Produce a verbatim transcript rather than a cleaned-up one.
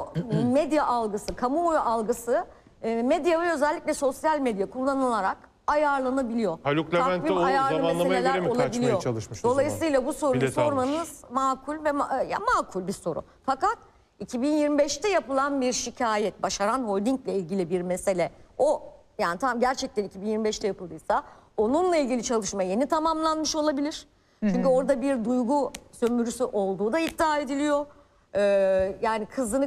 o medya algısı, kamuoyu algısı e, medya ve özellikle sosyal medya kullanılarak ayarlanabiliyor. Haluk Levent de o zamanlamaya göre mi kaçmaya çalışmış o zaman? Dolayısıyla bu soruyu Bilet sormanız almış. makul ve ma ya makul bir soru. Fakat iki bin yirmi beşte yapılan bir şikayet, Başaran Holding'le ilgili bir mesele. O yani tam gerçekten iki bin yirmi beşte yapıldıysa onunla ilgili çalışma yeni tamamlanmış olabilir. Çünkü hı hı. orada bir duygu sömürüsü olduğu da iddia ediliyor. Ee, yani kızını